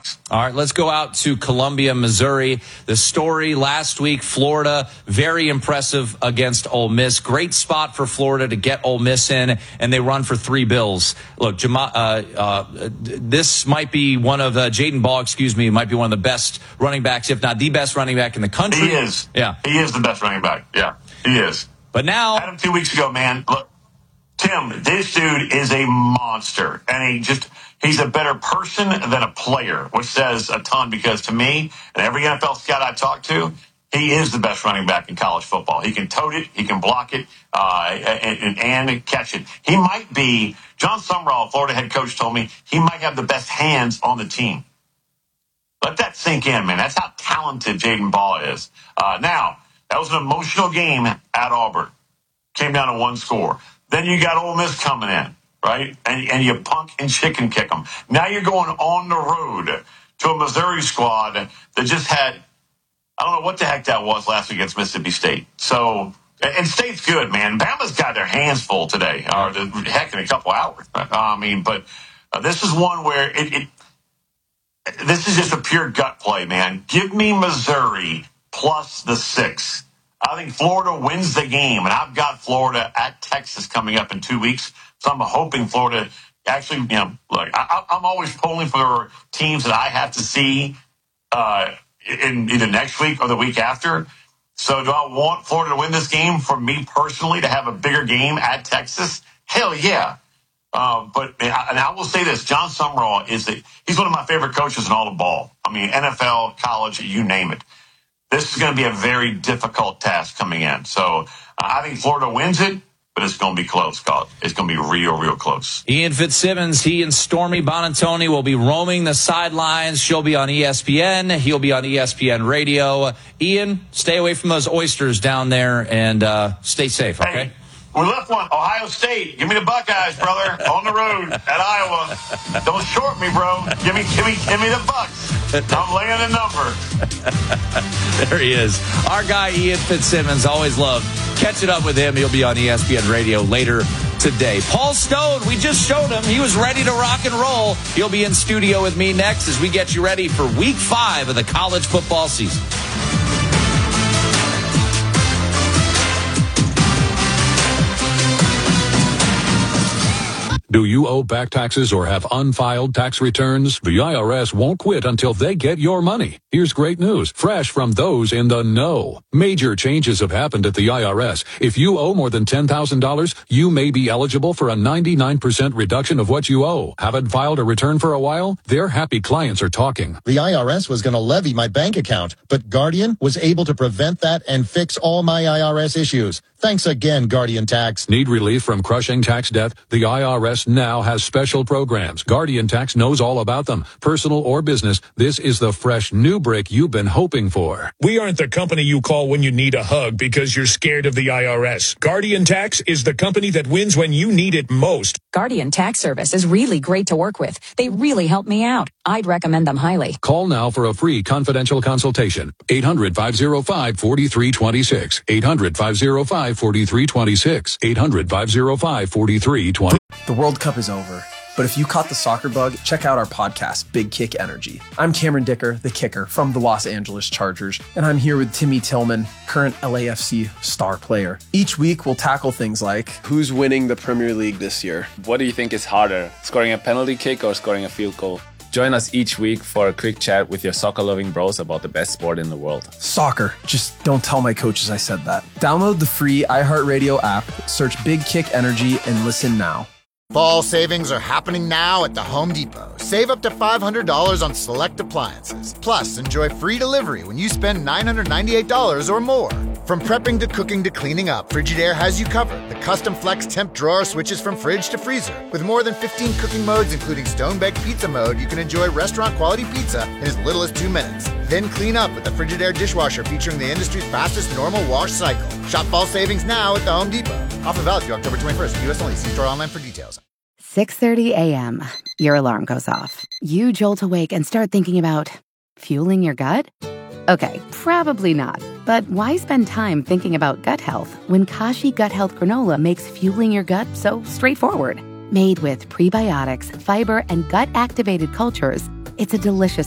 Bucks. All right, let's go out to Columbia, Missouri. The story last week, Florida, very impressive against Ole Miss. Great spot for Florida to get Ole Miss in, and they run for 3 bills. Look, this might be one of Jaden Ball, might be one of the best running backs, if not the best running back in the country. He is. Yeah. He is the best running back. Yeah, he is. But now, had him 2 weeks ago, man. Look, Tim, this dude is a monster, and he's a better person than a player, which says a ton, because to me, and every NFL scout I talk to, he is the best running back in college football. He can tote it, he can block it, and catch it. He might be, John Sumrall, Florida head coach, told me he might have the best hands on the team. Let that sink in, man. That's how talented Jaden Ball is. Now, that was an emotional game at Auburn. Came down to 1 score. Then you got Ole Miss coming in, right? And you punk and chicken kick them. Now you're going on the road to a Missouri squad that just had, I don't know what the heck that was last week against Mississippi State. So, and State's good, man. Bama's got their hands full today, or heck, in a couple hours. But this is one where this is just a pure gut play, man. Give me Missouri plus the 6. I think Florida wins the game, and I've got Florida at Texas coming up in 2 weeks. So I'm hoping Florida actually, look, I'm always polling for teams that I have to see in either next week or the week after. So do I want Florida to win this game? For me personally, to have a bigger game at Texas? Hell yeah. But I will say this, John Sumrall he's one of my favorite coaches in all of ball. I mean, NFL, college, you name it. This is going to be a very difficult task coming in. So I think Florida wins it, but it's going to be close, Scott. It's going to be real, real close. Ian Fitzsimmons, he and Stormy Bonantoni will be roaming the sidelines. She'll be on ESPN. He'll be on ESPN Radio. Ian, stay away from those oysters down there and stay safe, okay? Hey, we left one. Ohio State. Give me the Buckeyes, brother. On the road at Iowa. Don't short me, bro. Give me the Bucks. I'm laying a number. There he is. Our guy, Ian Fitzsimmons. Always love catching up with him. He'll be on ESPN Radio later today. Paul Stone, we just showed him. He was ready to rock and roll. He'll be in studio with me next as we get you ready for Week 5 of the college football season. Do you owe back taxes or have unfiled tax returns? The IRS won't quit until they get your money. Here's great news, fresh from those in the know. Major changes have happened at the IRS. If you owe more than $10,000, you may be eligible for a 99% reduction of what you owe. Haven't filed a return for a while? Their happy clients are talking. The IRS was going to levy my bank account, but Guardian was able to prevent that and fix all my IRS issues. Thanks again, Guardian Tax. Need relief from crushing tax debt? The IRS now has special programs. Guardian Tax knows all about them. Personal or business, this is the fresh new break you've been hoping for. We aren't the company you call when you need a hug because you're scared of the IRS. Guardian Tax is the company that wins when you need it most. Guardian Tax Service is really great to work with. They really help me out. I'd recommend them highly. Call now for a free confidential consultation. 800-505-4326. 800-505-4326. 800-505-4326. The World Cup is over, but if you caught the soccer bug, check out our podcast, Big Kick Energy. I'm Cameron Dicker, the kicker from the Los Angeles Chargers, and I'm here with Timmy Tillman, current LAFC star player. Each week, we'll tackle things like, who's winning the Premier League this year? What do you think is harder, scoring a penalty kick or scoring a field goal? Join us each week for a quick chat with your soccer-loving bros about the best sport in the world. Soccer. Just don't tell my coaches I said that. Download the free iHeartRadio app, search Big Kick Energy, and listen now. Fall savings are happening now at the Home Depot. Save up to $500 on select appliances. Plus, enjoy free delivery when you spend $998 or more. From prepping to cooking to cleaning up, Frigidaire has you covered. The custom flex temp drawer switches from fridge to freezer. With more than 15 cooking modes, including stone-baked pizza mode, you can enjoy restaurant-quality pizza in as little as 2 minutes. Then clean up with the Frigidaire dishwasher featuring the industry's fastest normal wash cycle. Shop fall savings now at the Home Depot. Offer valid through October 21st. U.S. only. See store online for details. 6:30 a.m. Your alarm goes off. You jolt awake and start thinking about fueling your gut? Okay, probably not. But why spend time thinking about gut health when Kashi Gut Health Granola makes fueling your gut so straightforward? Made with prebiotics, fiber, and gut-activated cultures, it's a delicious